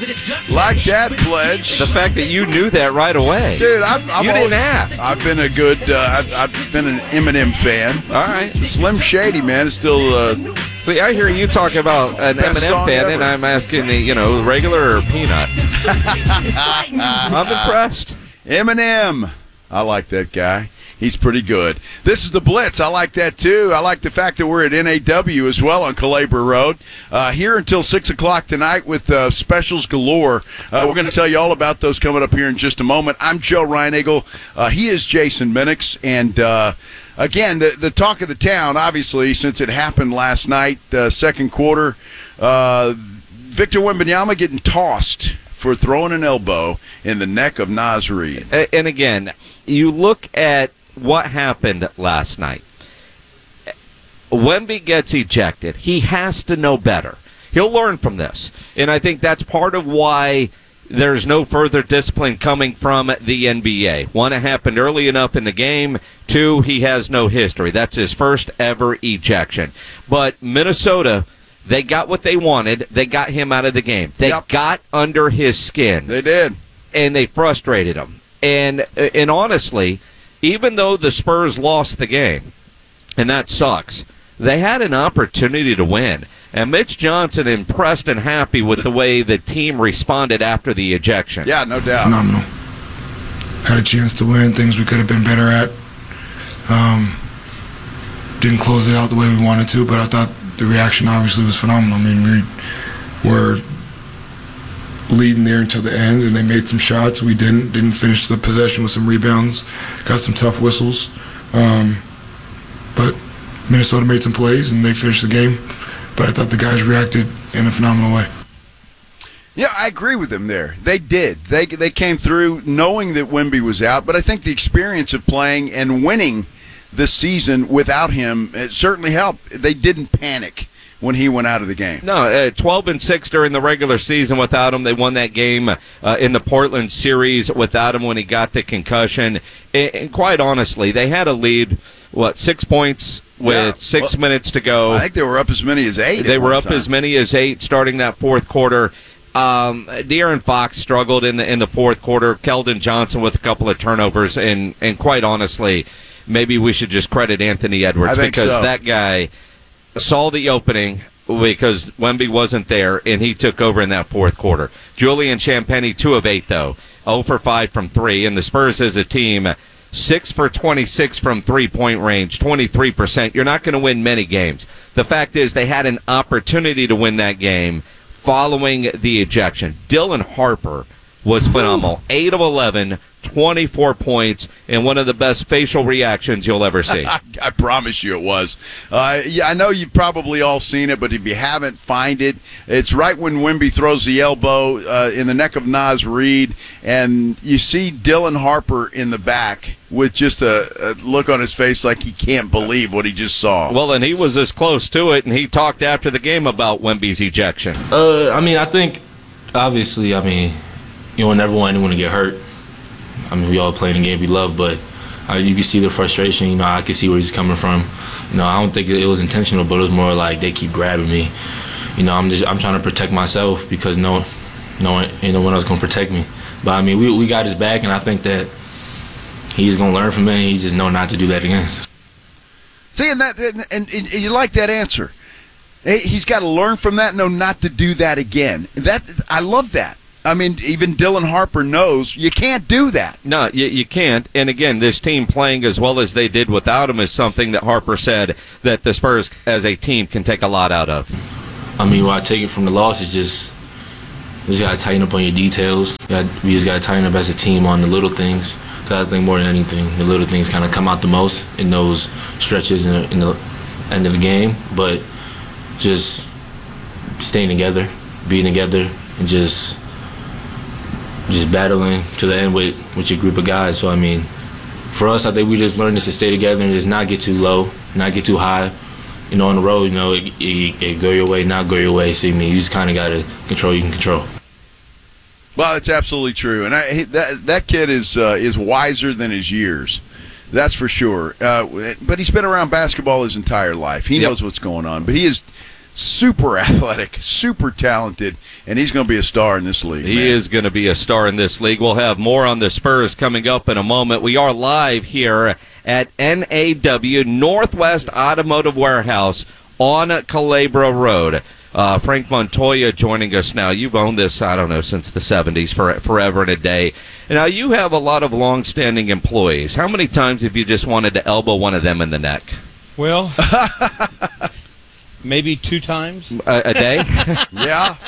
Like that, Pledge. The fact that you knew that right away. Dude, you didn't ask. I've been a good, I've been an Eminem fan. All right. Slim Shady, man, is still... See, I hear you talking about an Eminem fan, ever. and I'm asking, regular or peanut. I'm impressed. Eminem. I like that guy. He's pretty good. This is the Blitz. I like that, too. I like the fact that we're at NAW as well on Calabria Road. Here until 6 o'clock tonight with specials galore. We're going to tell you all about those coming up here in just a moment. I'm Joe Reinagle. He is Jason Minix. And, again, the talk of the town, obviously, since it happened last night, second quarter, Victor Wembanyama getting tossed for throwing an elbow in the neck of Naz Reid. And, again, you look at what happened last night. Wemby gets ejected. He has to know better. He'll learn from this. And I think that's part of why there's no further discipline coming from the NBA. One, it happened early enough in the game. Two, he has no history. That's his first ever ejection. But Minnesota, they got what they wanted. They got him out of the game. They got under his skin. They did. And they frustrated him. And honestly, even though the Spurs lost the game, and that sucks, they had an opportunity to win. And Mitch Johnson impressed and happy with the way the team responded after the ejection. Yeah, no doubt. Phenomenal. Had a chance to win, things we could have been better at. Didn't close it out the way we wanted to, but I thought the reaction obviously was phenomenal. I mean, we were leading there until the end, and they made some shots. We didn't finish the possession with some rebounds, got some tough whistles. But Minnesota made some plays, and they finished the game. But I thought the guys reacted in a phenomenal way. Yeah, I agree with them there. They did. They came through knowing that Wemby was out, but I think the experience of playing and winning this season without him, it certainly helped. They didn't panic when he went out of the game. No, 12-6 during the regular season without him. They won that game in the Portland series without him when he got the concussion. And quite honestly, they had a lead, 6 points with 6 minutes to go. I think they were up as many as 8. They were up as many as 8 starting that fourth quarter. De'Aaron Fox struggled in the fourth quarter. Keldon Johnson with a couple of turnovers. And quite honestly, maybe we should just credit Anthony Edwards because that guy saw the opening because Wemby wasn't there, and he took over in that fourth quarter. Julian Champagnie, 2 of 8, though. 0 for 5 from 3. And the Spurs as a team, 6 for 26 from three-point range, 23%. You're not going to win many games. The fact is they had an opportunity to win that game following the ejection. Dylan Harper was phenomenal. 8 of 11, 24 points, and one of the best facial reactions you'll ever see. I promise you it was. I know you've probably all seen it, but if you haven't, find it. It's right when Wemby throws the elbow in the neck of Naz Reid, and you see Dylan Harper in the back with just a look on his face like he can't believe what he just saw. Well, and he was as close to it, and he talked after the game about Wemby's ejection. I think, obviously, you don't never want anyone to get hurt. We all play the game we love, but you can see the frustration. I can see where he's coming from. I don't think it was intentional, but it was more like they keep grabbing me. I'm trying to protect myself because no one else going to protect me. But we got his back, and I think that he's going to learn from it. And he just know not to do that again. See, and you like that answer. He's got to learn from that, know not to do that again. I love that. Even Dylan Harper knows you can't do that. No, you can't. And again, this team playing as well as they did without him is something that Harper said that the Spurs as a team can take a lot out of. What I take it from the loss is just got to tighten up on your details. We just got to tighten up as a team on the little things. Because I think more than anything, the little things kind of come out the most in those stretches in the end of the game. But just staying together, being together, and just battling to the end with your group of guys. So, for us, I think we just learned to stay together and just not get too low, not get too high. On the road, it go your way, not go your way. So, you just kind of got to control you can control. Well, it's absolutely true. And that kid is wiser than his years. That's for sure. But he's been around basketball his entire life. He knows what's going on. But he is super athletic, super talented, and he's going to be a star in this league. He man. is going to be a star in this league. We'll have more on the Spurs coming up in a moment. We are live here at NAW Northwest Automotive Warehouse on Calabria Road. Frank Montoya joining us now. You've owned this, I don't know, since the 70s, forever and a day. Now, you have a lot of long-standing employees. How many times have you just wanted to elbow one of them in the neck? Well, maybe 2 times. A day? Yeah.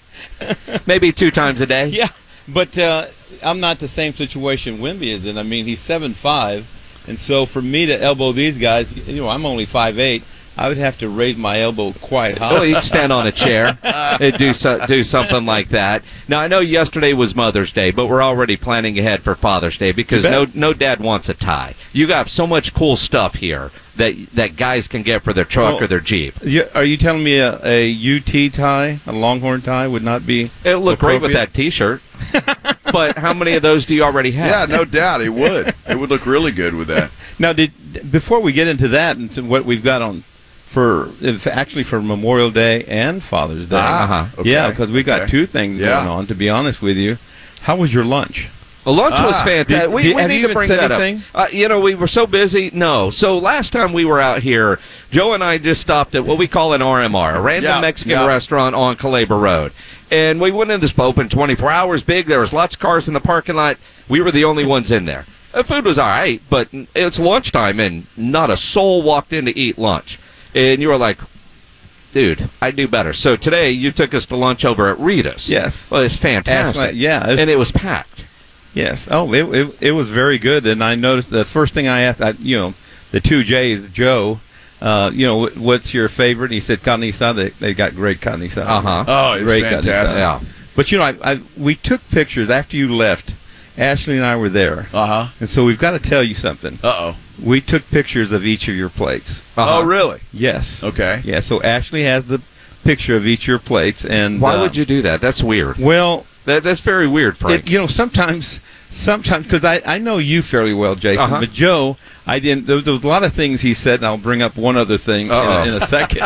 Maybe 2 times a day? Yeah, but I'm not the same situation Wimby is in. I mean, he's 7'5", and so for me to elbow these guys, I'm only 5'8". I would have to raise my elbow quite high. Oh, you can stand on a chair and do something like that. Now, I know yesterday was Mother's Day, but we're already planning ahead for Father's Day because no dad wants a tie. You got so much cool stuff here that guys can get for their truck or their Jeep. Are you telling me a UT tie, a Longhorn tie, would not be It would look great with appropriate? that T-shirt. But how many of those do you already have? Yeah, no doubt it would. It would look really good with that. Now, before we get into that and to what we've got on for Memorial Day and Father's Day. Okay. Yeah, because we got 2 things going on, to be honest with you. How was your lunch? The lunch was fantastic. We have need you to bring said that anything? up. We were so busy. No. So last time we were out here, Joe and I just stopped at what we call an RMR, a random Mexican restaurant on Calabria Road. And we went in this open 24 hours big. There was lots of cars in the parking lot. We were the only ones in there. The food was all right, but it's lunchtime, and not a soul walked in to eat lunch. And you were like, dude, I do better. So today you took us to lunch over at Rita's. Yes. Well, it's fantastic. And it was packed. Yes. Oh, it was very good. And I noticed the first thing I asked, the 2 J's, Joe, what's your favorite? And he said carne asada. They got great carne asada. Oh, it's great fantastic. Yeah. But, we took pictures after you left. Ashley and I were there. And so we've got to tell you something. We took pictures of each of your plates. Oh, really? Yes. Okay. Yeah, so Ashley has the picture of each of your plates. And why would you do that? That's weird. Well, that's very weird, Frank. Sometimes, because I know you fairly well, Jason, but Joe, I didn't. There was a lot of things he said, and I'll bring up one other thing in a second.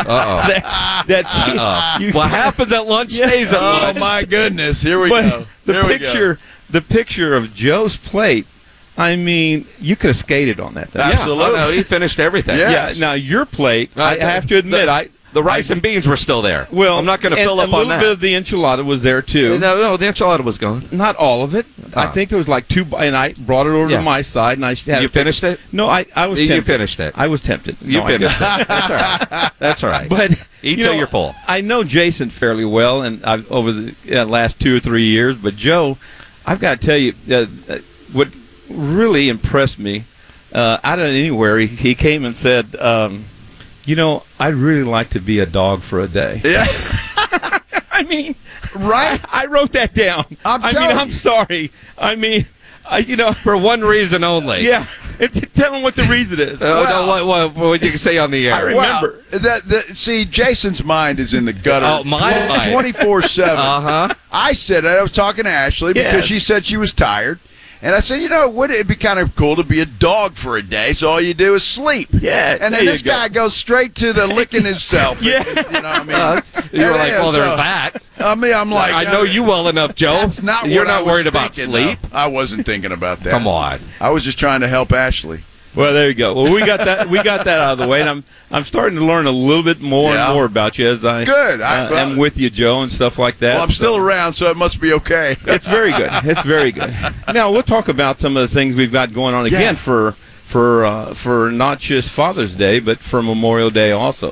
What happens at lunch stays at lunch. Oh, my goodness. Here we go. The picture of Joe's plate, I mean, you could have skated on that thing. Absolutely. Yeah, he finished everything. Yes. Yeah. Now, your plate, I have to admit, the rice and beans were still there. Well, I'm not going to fill up on that. A little bit of the enchilada was there, too. No, the enchilada was gone. Not all of it. I think there was like 2, and I brought it over to my side, and I had You finished it? No, I was tempted. You finished it. I was tempted. You finished it. That's all right. That's all right. But eat till you're full. I know Jason fairly well, and I've over the last 2 or 3 years. But Joe, I've got to tell you, what really impressed me out of anywhere, he came and said, I'd really like to be a dog for a day. Yeah. I mean, right? I wrote that down. I'm sorry. I mean, for one reason only. Yeah. Tell him what the reason is. What you can say on the air. I remember. See, Jason's mind is in the gutter. Oh, my mind. 24/7. I said it. I was talking to Ashley because she said she was tired. And I said, wouldn't it be kind of cool to be a dog for a day so all you do is sleep? Yeah. And then this guy goes straight to the licking himself. Yeah. You know what I mean? You were like, well, there's that. I'm like, I know you well enough, Joe. That's not You're what I not was worried about thinking, sleep. though. I wasn't thinking about that. Come on. I was just trying to help Ashley. Well, there you go. Well, we got that. We got that out of the way, and I'm starting to learn a little bit more and more about you as I am with you, Joe, and stuff like that. Well, I'm still around, so it must be okay. It's very good. It's very good. Now we'll talk about some of the things we've got going on again for not just Father's Day, but for Memorial Day also.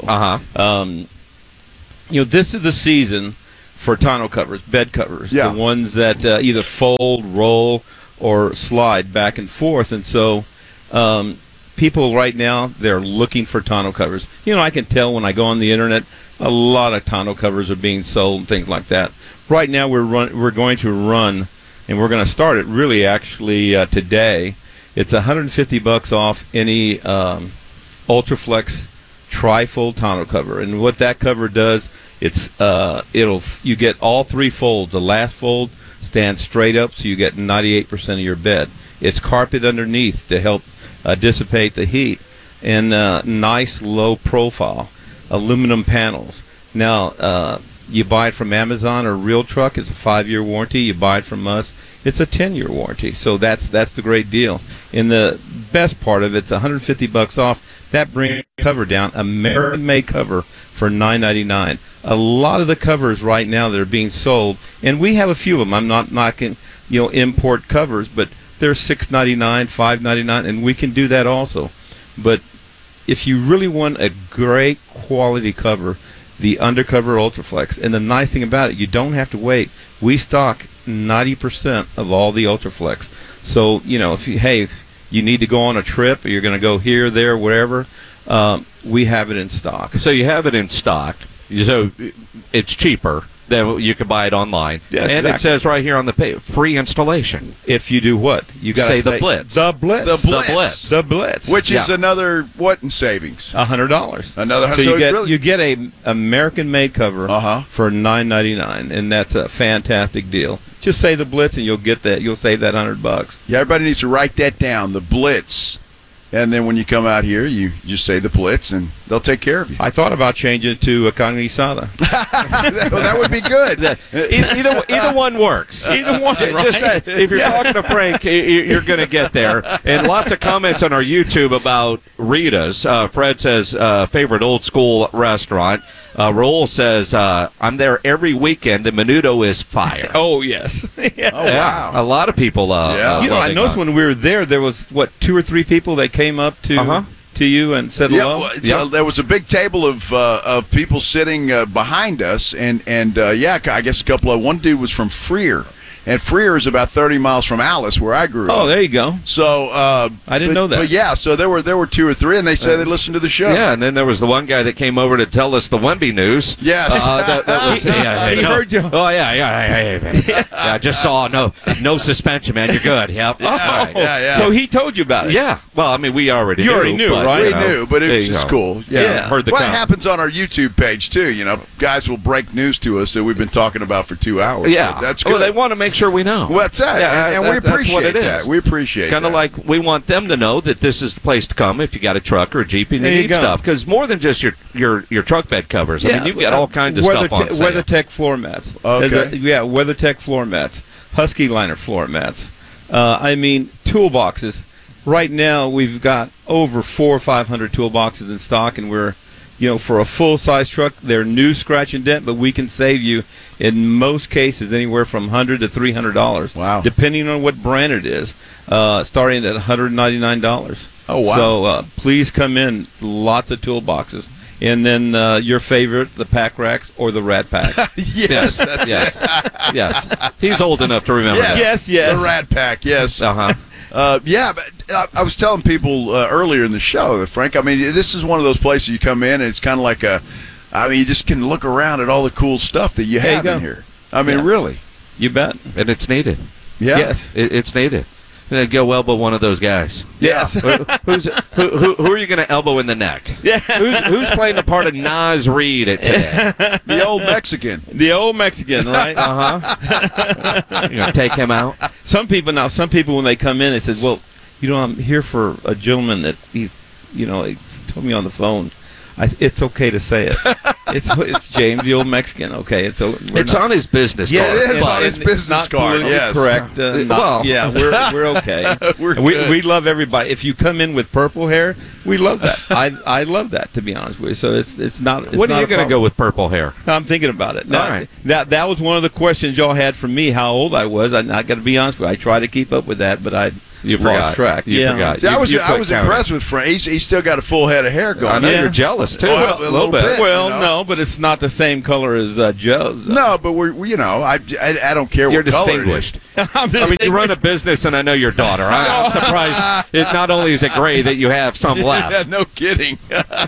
This is the season for tonneau covers, bed covers, the ones that either fold, roll, or slide back and forth. And so people right now, they're looking for tonneau covers. I can tell when I go on the internet, a lot of tonneau covers are being sold and things like that. Right now we're going to run, and we're going to start it really actually today. It's $150 off any Ultraflex tri-fold tonneau cover. And what that cover does, you get all 3 folds. The last fold stands straight up, so you get 98% of your bed. It's carpet underneath to help dissipate the heat, and nice low profile aluminum panels. Now, you buy it from Amazon or Real Truck, it's a 5-year warranty. You buy it from us, it's a 10-year warranty. So that's the great deal. And the best part of it's $150 off. That brings cover down, American-made cover for $9.99. A lot of the covers right now that are being sold, and we have a few of them. I'm not knocking, import covers, but they're $6.99, $5.99, and we can do that also. But if you really want a great quality cover, the Undercover Ultraflex. And the nice thing about it, you don't have to wait. We stock 90% of all the Ultraflex. So, if you need to go on a trip, or you're going to go here, there, wherever, we have it in stock. So you have it in stock. So it's cheaper than you can buy it online. Yeah, and exactly. it says right here on the page, free installation. If you do what? You got to say the Blitz. The Blitz. The Blitz. The Blitz. Which is another, what in savings? $100. Another, So so you get a American-made cover for $9.99, and that's a fantastic deal. Just say the Blitz, and you'll get that. You'll save that $100. Yeah, everybody needs to write that down, the Blitz. And then when you come out here, you just say the Blitz, and they'll take care of you. I thought about changing it to a Carne Asada. that would be good. Either one works. Either one, Just if you're talking to Frank, you're going to get there. And lots of comments on our YouTube about Rita's. Fred says favorite old school restaurant. Raul says I'm there every weekend. The menudo is fire. Oh yes. Oh wow. A lot of people. I noticed when we were there was 2 or 3 people that came up to you and said hello. There was a big table of people sitting behind us, and I guess one dude was from Freer. And Freer is about 30 miles from Alice, where I grew up. Oh, there you go. So I didn't know that. But yeah, so there were 2 or 3, and they said they listened to the show. Yeah, and then there was the one guy that came over to tell us the Wemby news. Yes. He heard you. Oh yeah. I just saw no suspension, man. You're good. Yep. Yeah. So he told you about it. Yeah. Well, I mean, we already You knew. already knew, but, right? We knew, but it was just cool. Yeah. Heard the well, it comment. happens on our YouTube page too. Guys will break news to us that we've been talking about for 2 hours. Yeah. That's good. Well, they want to make sure we know. Well, that's it. Yeah, and we that's appreciate what it that. is. We appreciate Kind of that. like we want them to know that this is the place to come if you got a truck or a Jeep and you There you need go. stuff. Because more than just your truck bed covers. I mean, you've got all kinds of stuff on sale. WeatherTech floor mats. Okay. WeatherTech floor mats. Husky Liner floor mats. Toolboxes. Right now, we've got over 400 or 500 toolboxes in stock, and we're, for a full-size truck, they're new scratch and dent, but we can save you, in most cases, anywhere from $100 to $300. Wow. Depending on what brand it is, starting at $199. Oh, wow. So please come in. Lots of toolboxes. And then your favorite, the Pack Racks or the Rat Pack. yes, that's Yes. Yes. He's old enough to remember that. Yes. the Rat Pack. Yes. Uh-huh. But I was telling people earlier in the show that, Frank, I mean, this is one of those places you come in and it's kind of like you just can look around at all the cool stuff that you have in here. I mean, really. You bet. And it's needed. Yeah. Yes. It's needed. And go elbow one of those guys. Yes. who are you going to elbow in the neck? Yeah. Who's playing the part of Nas Reed at today? The old Mexican. The old Mexican, right? You're going to take him out? Some people when they come in, they said, well, I'm here for a gentleman that he told me on the phone. It's okay to say it. It's James, the old Mexican. Okay, it's on his business card. It is on his It's business not card. politically Yes. correct. We're okay. We love everybody. If you come in with purple hair, we love that. I love that, to be honest with you. So it's not. When are you going to go with purple hair? I'm thinking about it. Now, All right. That was one of the questions y'all had for me, how old I was. I got to be honest with you. I tried to keep up with that, but You lost forgot. track. You forgot. See, I was quit counting. impressed with Frank. He's still got a full head of hair going. I know Yeah. you're jealous too. Well, a little bit. Well, you know. no, but it's not the same color as Joe's. No, but I don't care You're what color it is. distinguished. I'm I mean, you run a business, and I know your daughter. I'm surprised. It not only is it gray that you have some Yeah, left. no kidding.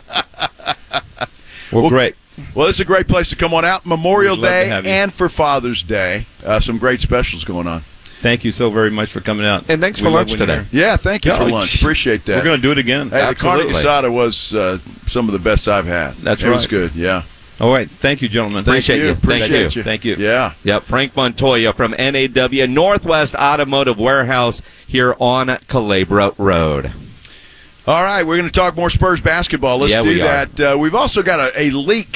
Well, great. Well, it's a great place to come on out. Memorial We'd love to Day have you. and for Father's Day. Some great specials going on. Thank you so very much for coming out. And thanks We for love lunch when you're today. here. Yeah, thank you for Oh, lunch. Appreciate that. We're going to do it again. Hey, the carne Absolutely. asada was some of the best I've had. That's It was right. good, yeah. All right. Thank you, gentlemen. Appreciate you. Appreciate you. Thank you. Yeah. Yep, Frank Montoya from NAW Northwest Automotive Warehouse here on Calabria Road. All right, we're going to talk more Spurs basketball. Let's Yeah, do we are. that. We've also got a leak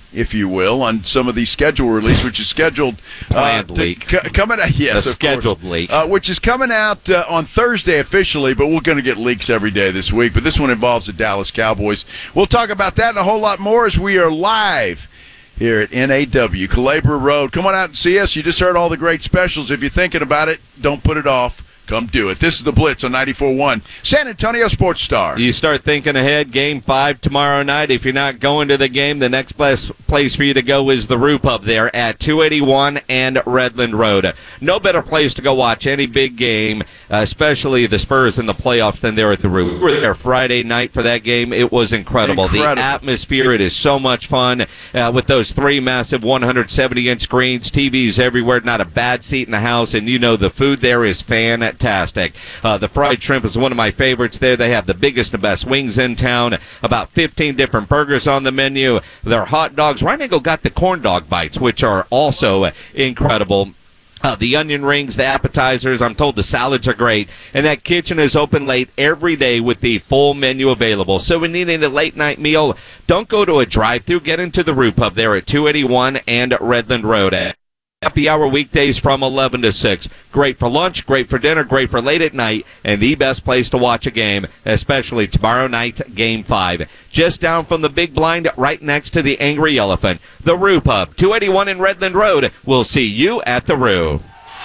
if you will, on some of the schedule release, which is scheduled planned leak coming out. Yes, a scheduled leak, which is coming out on Thursday officially, but we're going to get leaks every day this week. But this one involves the Dallas Cowboys. We'll talk about that and a whole lot more as we are live here at NAW Calabria Road. Come on out and see us. You just heard all the great specials. If you're thinking about it, don't put it off. Come do it. This is the Blitz on 94.1 San Antonio Sports Star. You start thinking ahead. Game 5 tomorrow night. If you're not going to the game, the next place for you to go is the Roo Pub there at 281 and Redland Road. No better place to go watch any big game, especially the Spurs in the playoffs, than there at the Roo. We were there Friday night for that game. It was incredible. The atmosphere, it is so much fun with those 3 massive 170-inch screens, TVs everywhere, not a bad seat in the house, and you know the food there is fantastic. The fried shrimp is one of my favorites there. They have the biggest and best wings in town, about 15 different burgers on the menu. Their hot dogs. Rhino got the corn dog bites, which are also incredible. The onion rings, the appetizers, I'm told the salads are great. And that kitchen is open late every day with the full menu available. So when needing a late-night meal, don't go to a drive-thru. Get into the Roo Pub there at 281 and Redland Road. Happy hour weekdays from 11 to 6. Great for lunch, great for dinner, great for late at night, and the best place to watch a game, especially tomorrow night's Game 5. Just down from the big blind, right next to the Angry Elephant. The Roo Pub, 281 in Redland Road. We'll see you at the Roo.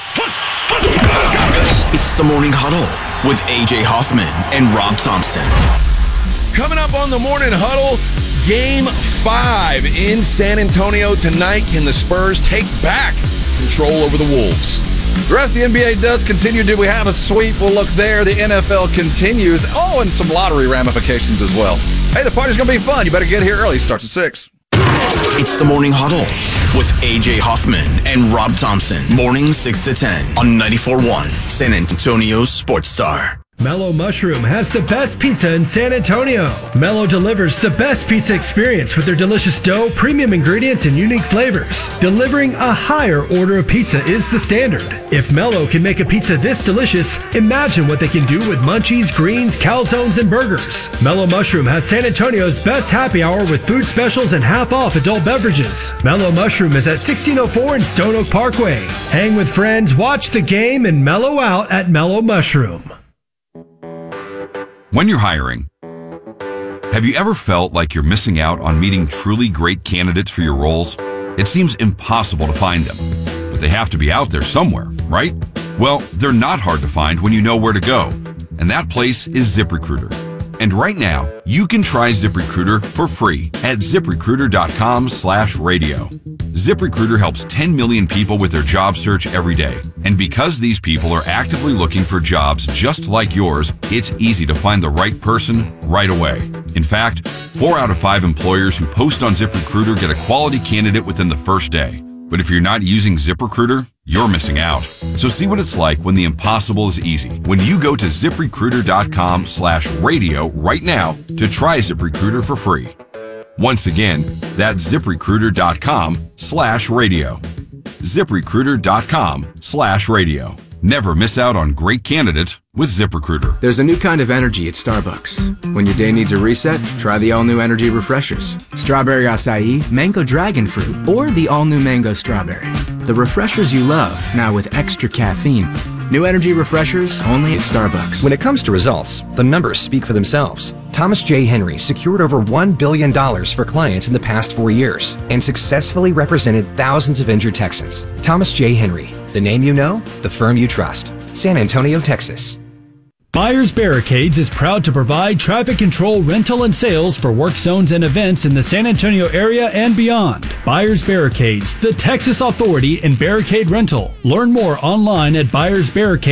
It's the Morning Huddle with A.J. Hoffman and Rob Thompson. Coming up on the Morning Huddle, Game 5 in San Antonio tonight. Can the Spurs take back control over the Wolves? The rest of the NBA does continue. Do we have a sweep? We'll look there. The NFL continues. Oh, and some lottery ramifications as well. Hey, the party's going to be fun. You better get here early. It starts at 6. It's the Morning Huddle with A.J. Hoffman and Rob Thompson. Morning 6 to 10 on 94.1 San Antonio Sports Star. Mellow Mushroom has the best pizza in San Antonio. Mellow delivers the best pizza experience with their delicious dough, premium ingredients, and unique flavors. Delivering a higher order of pizza is the standard. If Mellow can make a pizza this delicious, imagine what they can do with munchies, greens, calzones, and burgers. Mellow Mushroom has San Antonio's best happy hour with food specials and half-off adult beverages. Mellow Mushroom is at 1604 in Stone Oak Parkway. Hang with friends, watch the game, and mellow out at Mellow Mushroom. When you're hiring, have you ever felt like you're missing out on meeting truly great candidates for your roles? It seems impossible to find them, but they have to be out there somewhere, right? Well, they're not hard to find when you know where to go, and that place is ZipRecruiter. And right now, you can try ZipRecruiter for free at ZipRecruiter.com/radio. ZipRecruiter helps 10 million people with their job search every day. And because these people are actively looking for jobs just like yours, it's easy to find the right person right away. In fact, 4 out of 5 employers who post on ZipRecruiter get a quality candidate within the first day. But if you're not using ZipRecruiter, you're missing out. So see what it's like when the impossible is easy. When you go to ZipRecruiter.com/radio right now to try ZipRecruiter for free. Once again, that's ZipRecruiter.com/radio. ZipRecruiter.com/radio. Never miss out on great candidates with ZipRecruiter. There's a new kind of energy at Starbucks. When your day needs a reset, try the all-new energy refreshers. Strawberry acai, mango dragon fruit, or the all-new mango strawberry. The refreshers you love, now with extra caffeine. New energy refreshers only at Starbucks. When it comes to results, the numbers speak for themselves. Thomas J. Henry secured over $1 billion for clients in the past 4 years and successfully represented thousands of injured Texans. Thomas J. Henry, the name you know, the firm you trust. San Antonio, Texas. Byers Barricades is proud to provide traffic control, rental, and sales for work zones and events in the San Antonio area and beyond. Byers Barricades, the Texas authority in barricade rental. Learn more online at Byers Barricades.